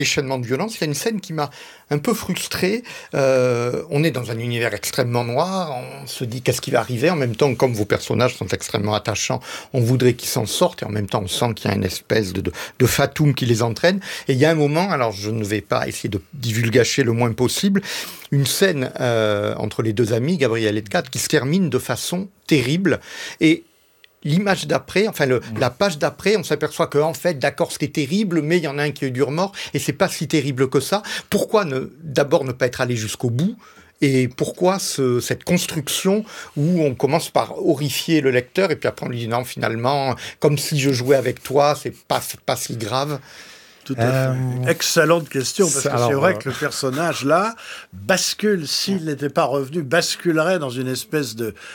déchaînement de violence, il y a une scène qui m'a un peu frustré. On est dans un univers extrêmement noir, on se dit qu'est-ce qui va arriver. En même temps, comme vos personnages sont extrêmement attachants, on voudrait qu'ils s'en sortent, et en même temps, on sent qu'il y a une espèce de fatum qui les entraîne. Et il y a un moment, alors je ne vais pas essayer de divulgacher le moins possible, une scène entre les deux amis, Gabriel et Kat, qui se termine de façon terrible. Et l'image d'après, la page d'après, on s'aperçoit que, en fait, d'accord, c'était terrible, mais il y en a un qui a eu du remords, et c'est pas si terrible que ça. Pourquoi d'abord ne pas être allé jusqu'au bout? Et pourquoi cette construction où on commence par horrifier le lecteur, et puis après on lui dit non, finalement, comme si je jouais avec toi, c'est pas si grave? Tout à fait. Excellente question, parce que c'est vrai que le personnage, là, bascule, s'il n'était pas revenu, basculerait dans une espèce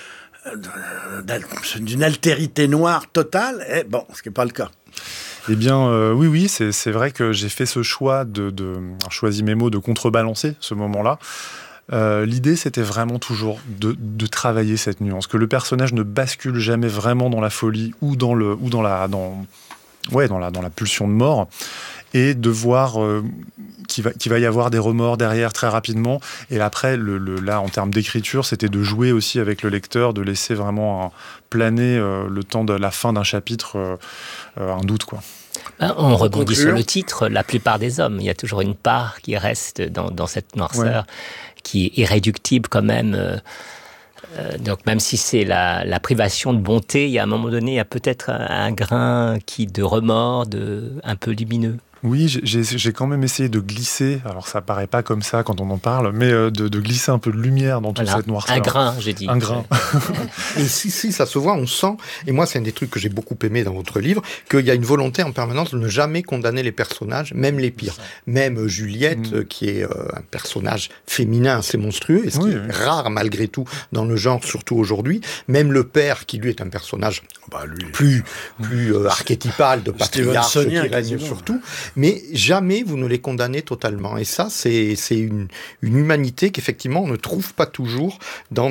d'une altérité noire totale, et bon, ce qui n'est pas le cas. Eh bien, oui, c'est vrai que j'ai fait ce choix alors, choisi mes mots, de contrebalancer ce moment-là. L'idée, c'était vraiment toujours de travailler cette nuance, que le personnage ne bascule jamais vraiment dans la folie ou dans la pulsion de mort, et de voir qu'il va y avoir des remords derrière très rapidement. Et après, là, en termes d'écriture, c'était de jouer aussi avec le lecteur, de laisser vraiment planer le temps de la fin d'un chapitre un doute, quoi. On rebondit sur le titre, la plupart des hommes. Il y a toujours une part qui reste dans cette noirceur, qui est irréductible quand même. Donc même si c'est la privation de bonté, il y a un moment donné, il y a peut-être un grain de remords, un peu lumineux. Oui, j'ai quand même essayé de glisser, alors ça paraît pas comme ça quand on en parle, mais de glisser un peu de lumière dans toute cette noirceur. Un grain, j'ai dit. Un grain. Et si, ça se voit, on sent, et moi c'est un des trucs que j'ai beaucoup aimé dans votre livre, qu'il y a une volonté en permanence de ne jamais condamner les personnages, même les pires. Même Juliette, qui est un personnage féminin assez monstrueux, et ce qui est rare malgré tout dans le genre, surtout aujourd'hui. Même le père, qui lui est un personnage plus archétypal de patriarche qui règne sur tout. Mais jamais vous ne les condamnez totalement. Et ça, c'est une humanité qu'effectivement on ne trouve pas toujours dans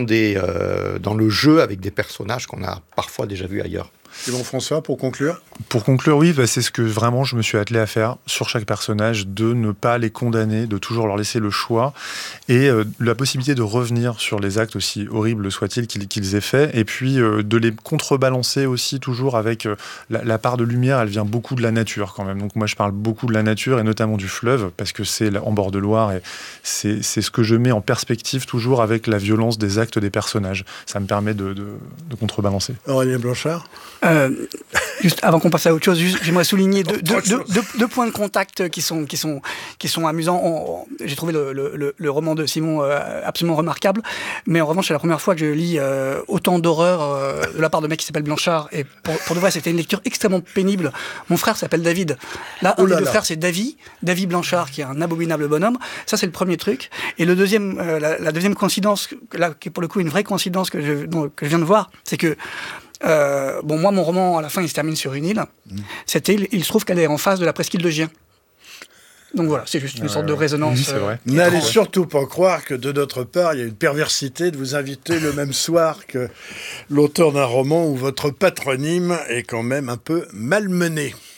le jeu avec des personnages qu'on a parfois déjà vus ailleurs. C'est bon, François, pour conclure ? Pour conclure, oui, c'est ce que vraiment je me suis attelé à faire sur chaque personnage, de ne pas les condamner, de toujours leur laisser le choix et la possibilité de revenir sur les actes, aussi horribles soient-ils qu'ils aient faits, et puis de les contrebalancer aussi toujours avec la part de lumière. Elle vient beaucoup de la nature quand même. Donc moi je parle beaucoup de la nature et notamment du fleuve, parce que c'est en bord de Loire, et c'est ce que je mets en perspective toujours avec la violence des actes des personnages. Ça me permet de contrebalancer. Aurélien Blanchard ? Juste avant qu'on passe à autre chose, j'aimerais souligner deux points de contact qui sont amusants. J'ai trouvé le roman de Simon absolument remarquable, mais en revanche c'est la première fois que je lis autant d'horreur de la part de mec qui s'appelle Blanchard, et pour de vrai c'était une lecture extrêmement pénible. Mon frère s'appelle David. Là, un des deux frères c'est David Blanchard, qui est un abominable bonhomme. Ça c'est le premier truc. Et le deuxième, la deuxième coïncidence, là, qui est pour le coup une vraie coïncidence que je viens de voir, c'est que moi, mon roman, à la fin, il se termine sur une île. Cette île, il se trouve qu'elle est en face de la presqu'île de Gien. Donc voilà, c'est juste une sorte de résonance. Oui, c'est vrai. N'allez surtout pas croire que de notre part, il y a une perversité de vous inviter le même soir que l'auteur d'un roman où votre patronyme est quand même un peu malmené.